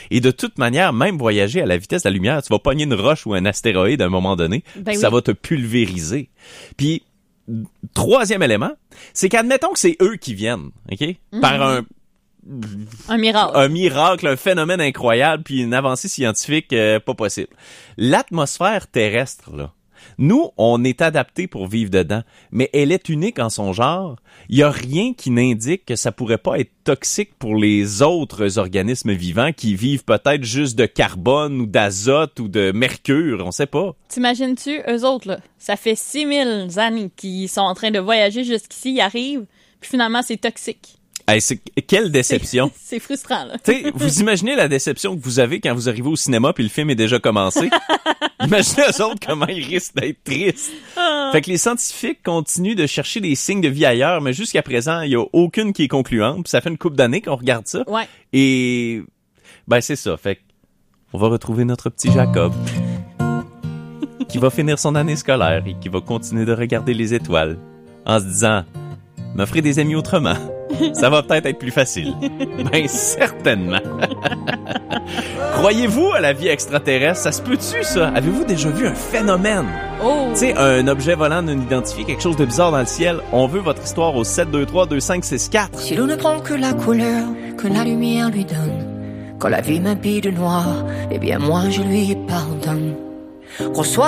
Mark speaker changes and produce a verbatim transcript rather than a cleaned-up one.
Speaker 1: Et de toute manière, même voyager à la vitesse de la lumière, tu vas pogner une roche ou un astéroïde à un moment donné,
Speaker 2: ben
Speaker 1: ça
Speaker 2: oui.
Speaker 1: va te pulvériser. Puis, troisième élément, c'est qu'admettons que c'est eux qui viennent, OK? Mm-hmm. Par un
Speaker 2: Un miracle.
Speaker 1: Un miracle, un phénomène incroyable, puis une avancée scientifique euh, pas possible. L'atmosphère terrestre, là, nous, on est adaptés pour vivre dedans, mais elle est unique en son genre. Il y a rien qui n'indique que ça pourrait pas être toxique pour les autres organismes vivants qui vivent peut-être juste de carbone ou d'azote ou de mercure, on sait pas.
Speaker 2: T'imagines-tu, eux autres, là, ça fait six mille années qu'ils sont en train de voyager jusqu'ici, ils arrivent, puis finalement, c'est toxique.
Speaker 1: Hey, c'est, quelle déception.
Speaker 2: C'est, c'est frustrant, là.
Speaker 1: Tu sais, vous imaginez la déception que vous avez quand vous arrivez au cinéma puis le film est déjà commencé? Imaginez eux autres comment ils risquent d'être tristes. Oh. Fait que les scientifiques continuent de chercher des signes de vie ailleurs, mais jusqu'à présent, il y a aucune qui est concluante. Puis ça fait une couple d'années qu'on regarde ça.
Speaker 2: Ouais.
Speaker 1: Et ben c'est ça. Fait que on va retrouver notre petit Jacob qui va finir son année scolaire et qui va continuer de regarder les étoiles en se disant « Me ferai des amis autrement. » Ça va peut-être être plus facile. Ben, certainement. Croyez-vous à la vie extraterrestre? Ça se peut-tu, ça? Avez-vous déjà vu un phénomène?
Speaker 2: Oh!
Speaker 1: Tu sais, un objet volant non identifié, quelque chose de bizarre dans le ciel. On veut votre histoire au sept deux trois deux cinq six quatre.
Speaker 3: Si l'on ne prend que la couleur que la lumière lui donne, quand la vie m'habille de noir, eh bien moi je lui pardonne. Reçois